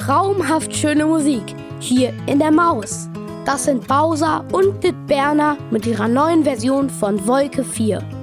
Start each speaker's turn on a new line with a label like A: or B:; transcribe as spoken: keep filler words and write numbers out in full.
A: traumhaft schöne Musik hier in der Maus. Das sind Bowser und Dithberner mit ihrer neuen Version von Wolke vier.